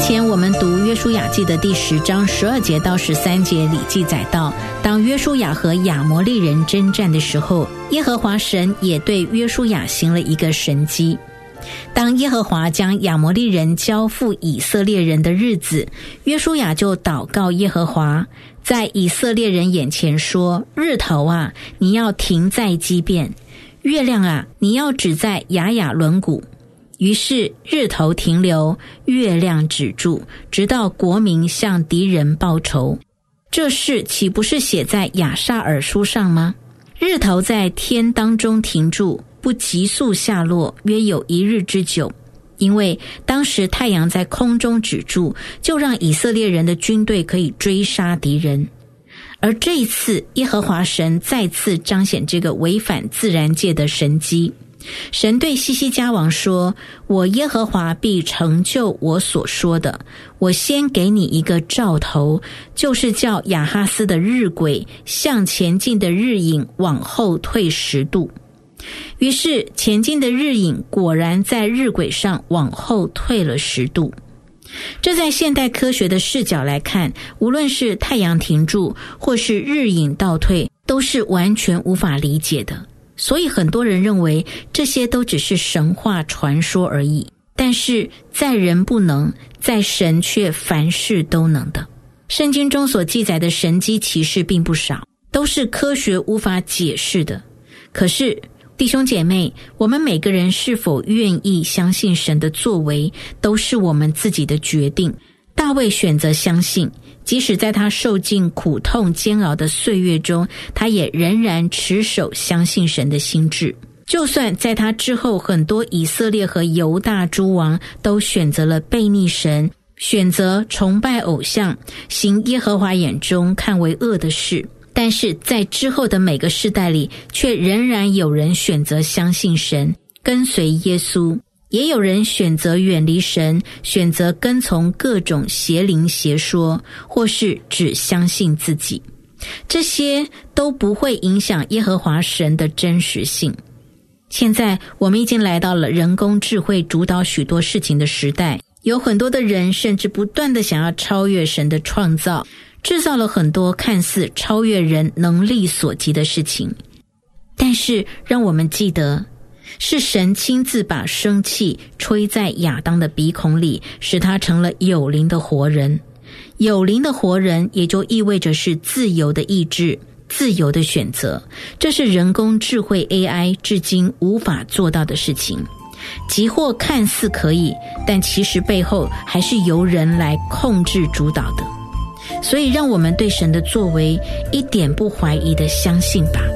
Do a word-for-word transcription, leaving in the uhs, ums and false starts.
前我们读约书亚记的第十章十二节到十三节里记载到，当约书亚和亚摩利人征战的时候，耶和华神也对约书亚行了一个神迹。当耶和华将亚摩利人交付以色列人的日子，约书亚就祷告耶和华，在以色列人眼前说：日头啊，你要停在基遍；月亮啊，你要止在亚雅伦谷。于是日头停留，月亮止住，直到国民向敌人报仇。这事岂不是写在亚萨尔书上吗？日头在天当中停住，不急速下落，约有一日之久。因为当时太阳在空中止住，就让以色列人的军队可以追杀敌人。而这一次耶和华神再次彰显这个违反自然界的神迹。神对西西家王说：我耶和华必成就我所说的，我先给你一个兆头，就是叫亚哈斯的日晷向前进的日影往后退十度。于是前进的日影果然在日晷上往后退了十度。这在现代科学的视角来看，无论是太阳停住或是日影倒退，都是完全无法理解的。所以很多人认为这些都只是神话传说而已，但是在人不能，在神却凡事都能的。圣经中所记载的神迹奇事并不少，都是科学无法解释的。可是弟兄姐妹，我们每个人是否愿意相信神的作为，都是我们自己的决定。大卫选择相信，即使在他受尽苦痛煎熬的岁月中，他也仍然持守相信神的心志。就算在他之后，很多以色列和犹大诸王都选择了背逆神，选择崇拜偶像，行耶和华眼中看为恶的事，但是在之后的每个世代里，却仍然有人选择相信神，跟随耶稣。也有人选择远离神，选择跟从各种邪灵邪说，或是只相信自己。这些都不会影响耶和华神的真实性。现在我们已经来到了人工智慧主导许多事情的时代，有很多的人甚至不断的想要超越神的创造，制造了很多看似超越人能力所及的事情。但是让我们记得，是神亲自把生气吹在亚当的鼻孔里，使他成了有灵的活人。有灵的活人也就意味着是自由的意志，自由的选择，这是人工智慧 A I 至今无法做到的事情。即或看似可以，但其实背后还是由人来控制主导的。所以让我们对神的作为一点不怀疑的相信吧。